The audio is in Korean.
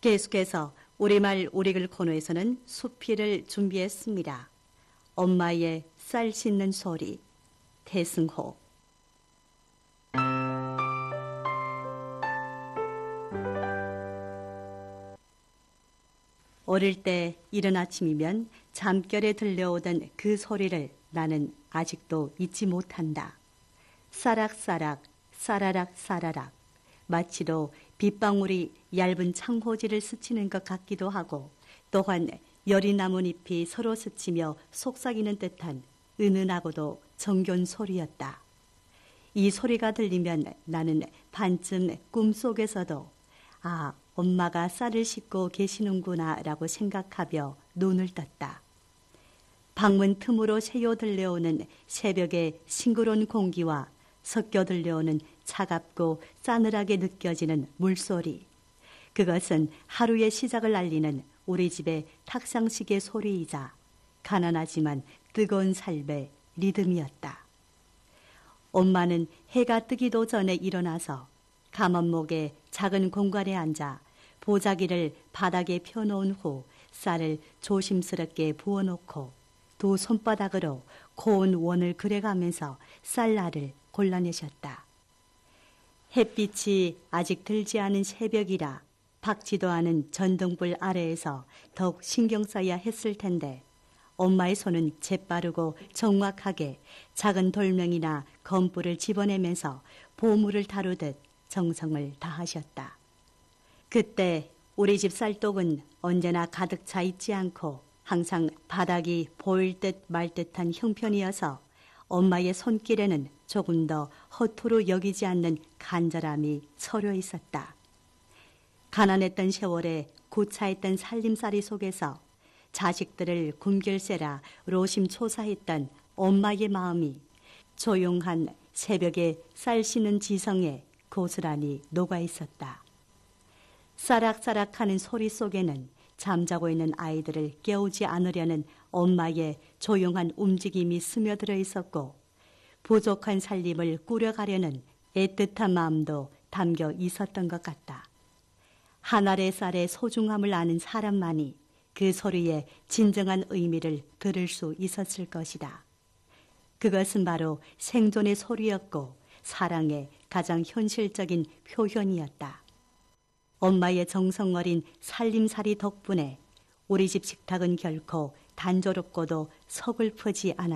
계속해서 우리말 우리글 코너에서는 수필을 준비했습니다. 엄마의 쌀 씻는 소리, 태승호. 어릴 때 이른 아침이면 잠결에 들려오던 그 소리를 나는 아직도 잊지 못한다. 싸락싸락, 싸라락 싸라락. 마치도 빗방울이 얇은 창호지를 스치는 것 같기도 하고, 또한 여리 나뭇잎이 서로 스치며 속삭이는 듯한 은은하고도 정겨운 소리였다. 이 소리가 들리면 나는 반쯤 꿈속에서도 엄마가 쌀을 씻고 계시는구나 라고 생각하며 눈을 떴다. 방문 틈으로 새어 들려오는 새벽의 싱그러운 공기와 섞여 들려오는 차갑고 싸늘하게 느껴지는 물소리. 그것은 하루의 시작을 알리는 우리 집의 탁상시계 소리이자 가난하지만 뜨거운 삶의 리듬이었다. 엄마는 해가 뜨기도 전에 일어나서 가만목에 작은 공간에 앉아 보자기를 바닥에 펴놓은 후 쌀을 조심스럽게 부어놓고 두 손바닥으로 고운 원을 그려가면서 쌀알을 골라내셨다. 햇빛이 아직 들지 않은 새벽이라 밝지도 않은 전등불 아래에서 더욱 신경 써야 했을 텐데 엄마의 손은 재빠르고 정확하게 작은 돌멩이나 검불을 집어내면서 보물을 다루듯 정성을 다하셨다. 그때 우리 집 쌀독은 언제나 가득 차 있지 않고 항상 바닥이 보일 듯 말 듯한 형편이어서 엄마의 손길에는 조금 더 허투루 여기지 않는 간절함이 서려 있었다. 가난했던 세월에 구차했던 살림살이 속에서 자식들을 굶길세라 로심초사했던 엄마의 마음이 조용한 새벽에 쌀 씻는 지성에 고스란히 녹아 있었다. 싸락싸락하는 소리 속에는 잠자고 있는 아이들을 깨우지 않으려는 엄마의 조용한 움직임이 스며들어 있었고 부족한 살림을 꾸려가려는 애틋한 마음도 담겨 있었던 것 같다. 한 알의 쌀의 소중함을 아는 사람만이 그 소리의 진정한 의미를 들을 수 있었을 것이다. 그것은 바로 생존의 소리였고 사랑의 가장 현실적인 표현이었다. 엄마의 정성 어린 살림살이 덕분에 우리 집 식탁은 결코 단조롭고도 서글프지 않았다.